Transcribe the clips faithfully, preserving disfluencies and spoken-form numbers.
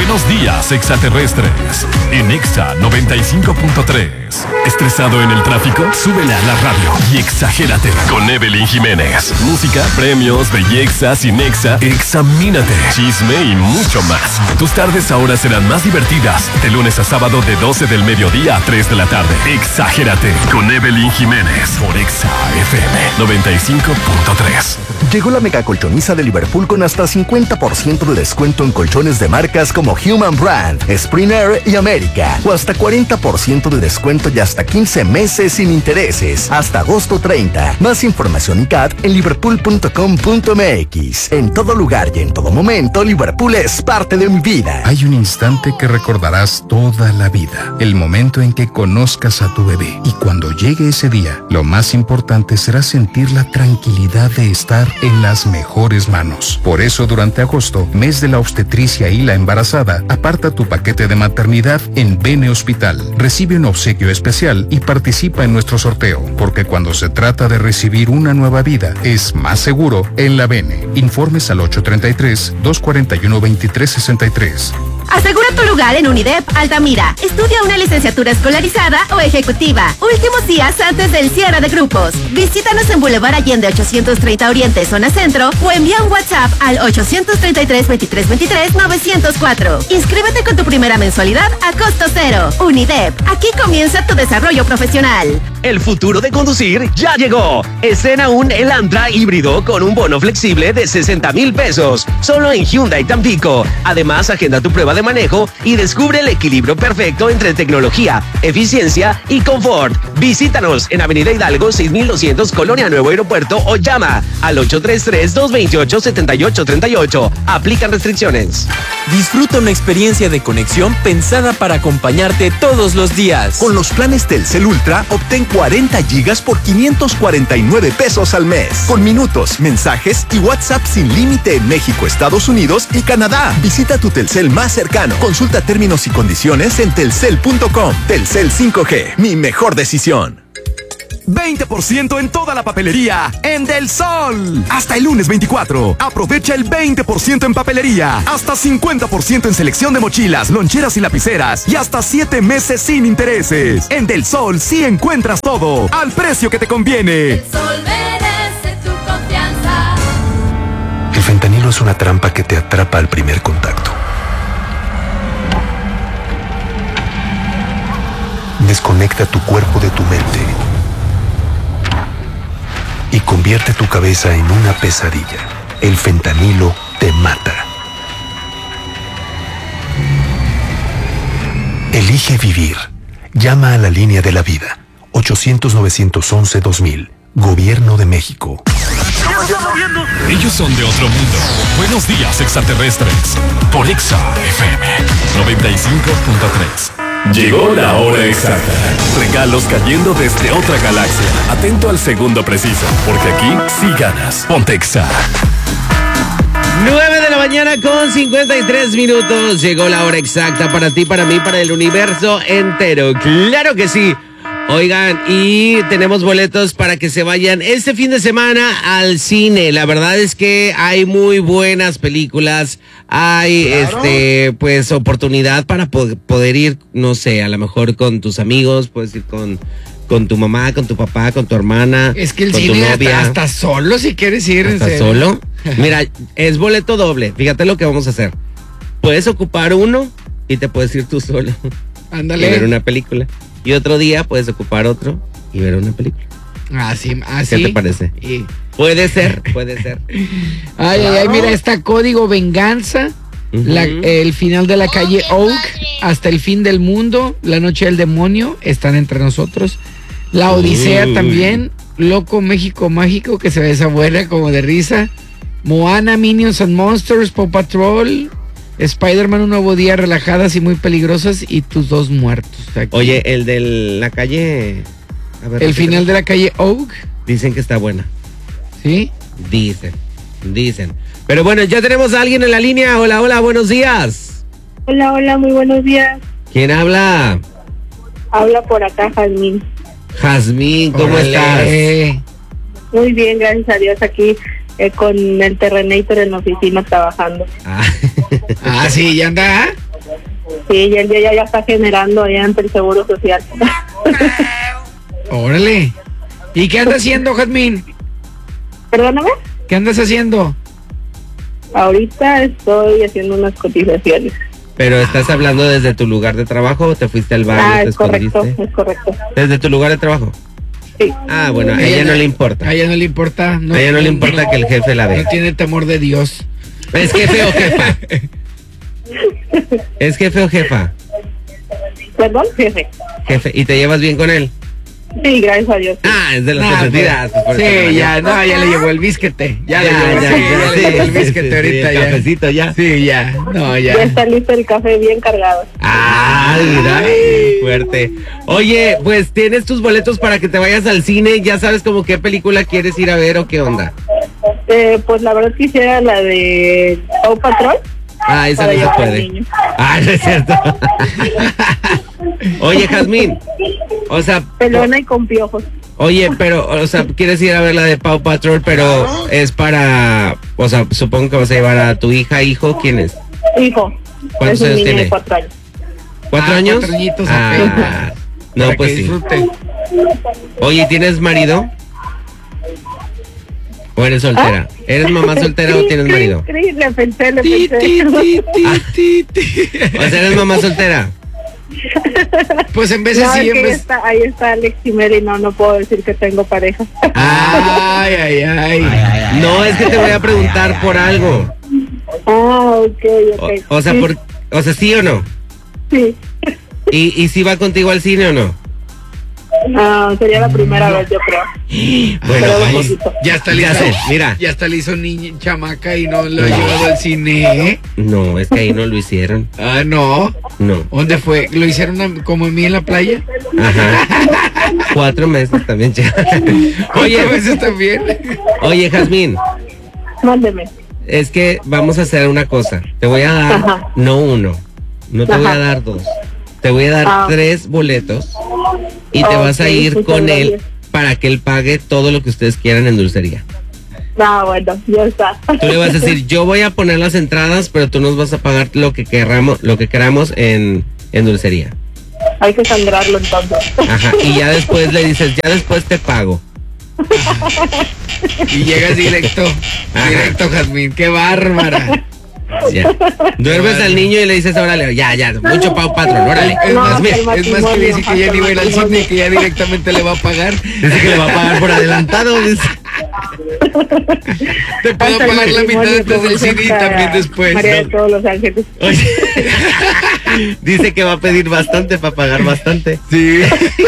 Buenos días, extraterrestres. En Exa noventa y cinco punto tres. ¿Estresado en el tráfico? Súbele a la radio y exagérate con Evelyn Jiménez. Música, premios, belleza, cinexa, examínate, chisme y mucho más. Tus tardes ahora serán más divertidas. De lunes a sábado de doce del mediodía a tres de la tarde. Exagérate con Evelyn Jiménez por Exa F M noventa y cinco punto tres. Llegó la mega colchoniza de Liverpool con hasta cincuenta por ciento de descuento en colchones de marcas como Human Brand, Springer y América. O hasta cuarenta por ciento de descuento y hasta quince meses sin intereses. Hasta agosto treinta. Más información y C A T en liverpool punto com punto m x. En todo lugar y en todo momento, Liverpool es parte de mi vida. Hay un instante que recordarás toda la vida. El momento en que conozcas a tu bebé. Y cuando llegue ese día, lo más importante será sentir la tranquilidad de estar en las mejores manos. Por eso, durante agosto, mes de la obstetricia y la embarazada, aparta tu paquete de maternidad en Bene Hospital. Recibe un obsequio especial y participa en nuestro sorteo, porque cuando se trata de recibir una nueva vida, es más seguro en la Bene. Informes al ocho tres tres, dos cuatro uno, dos tres seis tres. Asegura tu lugar en Unidep Altamira. Estudia una licenciatura escolarizada o ejecutiva. Últimos días antes del cierre de grupos. Visítanos en Boulevard Allende ochocientos treinta Oriente, zona centro, o envía un WhatsApp al ochocientos treinta y tres, veintitrés veintitrés, novecientos cuatro. Inscríbete con tu primera mensualidad a costo cero. Unidep, aquí comienza tu desarrollo profesional. El futuro de conducir ya llegó. Estrena un Elantra híbrido con un bono flexible de sesenta mil pesos. Solo en Hyundai Tampico. Además, agenda tu prueba de manejo y descubre el equilibrio perfecto entre tecnología, eficiencia y confort. Visítanos en Avenida Hidalgo seis mil doscientos, Colonia Nuevo Aeropuerto, o llama al ocho tres tres, dos dos ocho, siete ocho tres ocho. Aplican restricciones. Disfruta una experiencia de conexión pensada para acompañarte todos los días. Con los planes Telcel Ultra, obtén cuarenta gigas por quinientos cuarenta y nueve pesos al mes. Con minutos, mensajes y WhatsApp sin límite en México, Estados Unidos y Canadá. Visita tu Telcel más cercano. Consulta términos y condiciones en telcel punto com. Telcel cinco G, mi mejor decisión. veinte por ciento en toda la papelería en Del Sol. Hasta el lunes veinticuatro. Aprovecha el veinte por ciento en papelería. Hasta cincuenta por ciento en selección de mochilas, loncheras y lapiceras. Y hasta siete meses sin intereses. En Del Sol sí encuentras todo al precio que te conviene. Del Sol merece tu confianza. El fentanilo es una trampa que te atrapa al primer contacto. Desconecta tu cuerpo de tu mente y convierte tu cabeza en una pesadilla. El fentanilo te mata. Elige vivir. Llama a la línea de la vida. ochocientos, novecientos once, dos mil. Gobierno de México. Ellos son de otro mundo. Buenos días, extraterrestres. Por Exa F M noventa y cinco punto tres. Llegó la hora exacta. Regalos cayendo desde otra galaxia. Atento al segundo preciso, porque aquí sí ganas. Ponte Exa. nueve de la mañana con cincuenta y tres minutos. Llegó la hora exacta para ti, para mí, para el universo entero. ¡Claro que sí! Oigan, y tenemos boletos para que se vayan este fin de semana al cine. La verdad es que hay muy buenas películas. Hay, claro, este, pues, oportunidad para po- poder ir, no sé, a lo mejor con tus amigos, puedes ir con, con tu mamá, con tu papá, con tu hermana. Es que el con cine tu novia. hasta, hasta solo, si quieres ir. ¿Hasta solo? Mira, es boleto doble. Fíjate lo que vamos a hacer. Puedes ocupar uno y te puedes ir tú solo. Ándale. Y ver una película. Y otro día puedes ocupar otro y ver una película. Así, así. ¿Qué te parece? Y... Puede ser, puede ser. Ay, claro. ay, ay, mira, está Código Venganza, uh-huh. la, el final de la calle Oak, Hasta el fin del mundo, La noche del demonio, están entre nosotros. La Odisea uh. también, Loco México Mágico, que se ve esa buena como de risa. Moana, Minions and Monsters, Paw Patrol, Spider-Man, Un nuevo día, Relajadas y muy peligrosas, y Tus dos muertos. Aquí. Oye, el de la calle... A ver, el final de la calle Oak. Dicen que está buena. ¿Sí? Dicen, dicen. Pero bueno, ya tenemos a alguien en la línea. Hola, hola, buenos días. Hola, hola, muy buenos días. ¿Quién habla? Habla por acá, Jazmín. Jazmín, ¿cómo Órale. estás? Muy bien, gracias a Dios, aquí eh, con el Terrenator en la oficina trabajando. Ah, ah sí, ¿ya anda? Sí, y el día ya, ya está generando allá ante el Seguro Social. Órale. ¿Y qué andas haciendo, Jazmín? Perdóname. ¿Qué andas haciendo? Ahorita estoy haciendo unas cotizaciones. ¿Pero estás hablando desde tu lugar de trabajo o te fuiste al baño? Ah, te es correcto, escondiste? es correcto. ¿Desde tu lugar de trabajo? Sí. Ah, bueno, a ella no le importa. A ella no le importa. No, a ella no le importa no, que el jefe la vea. No tiene temor de Dios. ¿Es jefe o jefa? ¿Es jefe o jefa? Perdón, jefe. Jefe, ¿y te llevas bien con él? Sí, gracias a Dios. Ah, es de las Nah, consentidas. pues, sí, ya, no, ya le llevó el bisquete. Ya, ya, le llevó, ya, sí, ya, ya le sí, llevó el sí, bisquete sí, ahorita sí, ya. Cafecito ya. Sí, ya, no, ya. Ya está listo el café bien cargado. Ah, mira, fuerte. Oye, pues tienes tus boletos para que te vayas al cine. ¿Ya sabes como qué película quieres ir a ver o qué onda? Eh, pues la verdad quisiera la de Paw Patrol. Ah, esa para no se llevar al puede. niño. Ah, no es cierto. Oye, Jazmín, o sea, Pelona y con piojos. oye, pero, o sea, quieres ir a ver la de Paw Patrol, pero es para, o sea, supongo que vas a llevar a tu hija, hijo, ¿quién es? Hijo. ¿Cuántos es un años niño tiene? de cuatro años. ¿Cuatro Ah, años? cuatro añitos Ah, apenas. no, Para pues que sí. disfrute. Oye, ¿tienes marido? ¿O eres soltera? ¿Eres mamá soltera o tienes marido? Sí, le pensé, le Ti, pensé. ti, ti, ti, ti, ti. O sea, ¿eres mamá soltera? Pues en vez de No, sí, es que en ahí vez... está, ahí está Alex y Mary, no, no puedo decir que tengo pareja. Ay, ay, ay. No, es que te voy a preguntar por algo. Ah, ok, O, ok. o sea, Sí, por, o sea, ¿sí o no? Sí. ¿Y, y si va contigo al cine o no? Ah, sería la primera vez, yo creo. Bueno, Pero un vamos. poquito. Ya está Ya listo. sé, mira. Ya está listo niña, chamaca y no lo ha llevado al cine. ¿Eh? No, es que ahí no lo hicieron. Ah, no. No. ¿Dónde fue? ¿Lo hicieron a- como a mí en la playa? Ajá. Cuatro meses también, chica. Oye, Oye, veces también. oye, Jazmín, Mándeme. es que vamos a hacer una cosa. Te voy a dar, Ajá. no uno, no te voy a Ajá. dar dos. Te voy a dar Ah. tres boletos y te Ok, vas a ir muchas con él gracias. para que él pague todo lo que ustedes quieran en dulcería. Ah, bueno, ya está. Tú le vas a decir, yo voy a poner las entradas, pero tú nos vas a pagar lo que queramos, lo que queramos en, en dulcería. Hay que sangrarlo entonces. Ajá. Y ya después le dices, ya después te pago. Y llegas directo. Ajá. Directo, Jazmín. Qué bárbara. Ya. Duermes al niño y le dices, órale, ya, ya, mucho Pau Patrón, órale. Es No, más, hasta el es más que matrimonio, le dice que ya hasta ni el va a ir al matrimonio. cine, que ya directamente le va a pagar. Dice que le va a pagar por adelantado. Dice. Te puedo Hasta el pagar la mitad matrimonio, antes como del cine y dice también después. María de ¿no? todos los ángeles. Oye, dice que va a pedir bastante para pagar bastante. Sí.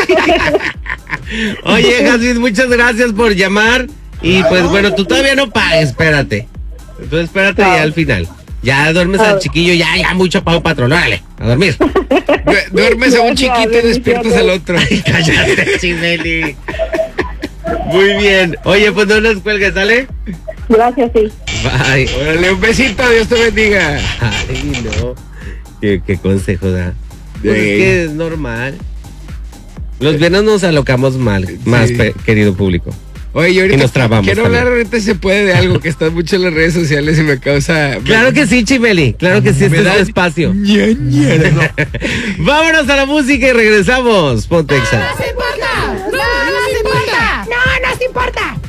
Oye, Jazmín, muchas gracias por llamar. Y pues bueno, tú todavía no pagues, espérate. Tú espérate ya al final. Ya duermes al chiquillo, ya, ya, mucho Pau Patrón, órale, a dormir. Du- Duermes a un chiquito y despiertas al otro. Ay, cállate, Chimeli. Muy bien. Oye, pues no nos cuelgues, ¿sale? Gracias, sí. Bye. Órale, un besito, Dios te bendiga. Ay, no. ¿Qué, qué consejo da? Pues Sí. es que es normal. Los viernes nos alocamos mal, más Sí. pe- querido público. Oye, yo ahorita Y nos trabamos quiero también. hablar ahorita se puede de algo que está mucho en las redes sociales y me causa... Claro que sí, Chimeli. Claro que sí, este es da- tu espacio. Ña, ña, no. Vámonos a la música y regresamos. Ponte Exa. ¡No nos importa! ¡No nos importa! ¡No nos importa!